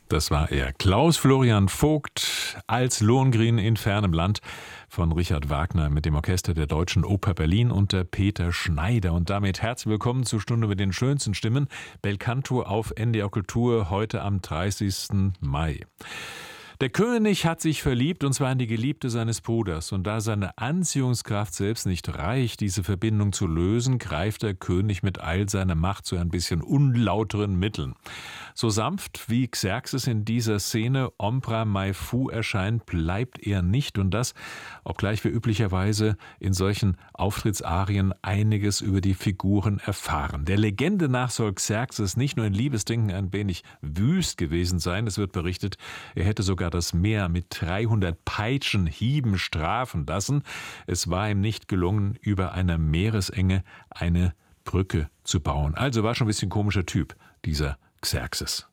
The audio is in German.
Das war er. Klaus Florian Vogt als Lohengrin in fernem Land von Richard Wagner mit dem Orchester der Deutschen Oper Berlin unter Peter Schneider. Und damit herzlich willkommen zur Stunde mit den schönsten Stimmen. Belcanto auf NDR Kultur heute am 30. Mai. Der König hat sich verliebt, und zwar in die Geliebte seines Bruders. Und da seine Anziehungskraft selbst nicht reicht, diese Verbindung zu lösen, greift der König mit all seiner Macht zu ein bisschen unlauteren Mitteln. So sanft wie Xerxes in dieser Szene Ombra mai fu erscheint, bleibt er nicht. Und das, obgleich wir üblicherweise in solchen Auftrittsarien einiges über die Figuren erfahren. Der Legende nach soll Xerxes nicht nur in Liebesdingen ein wenig wüst gewesen sein. Es wird berichtet, er hätte sogar das Meer mit 300 Peitschenhieben strafen lassen. Es war ihm nicht gelungen, über einer Meeresenge eine Brücke zu bauen. Also war schon ein bisschen komischer Typ, dieser Xerxes.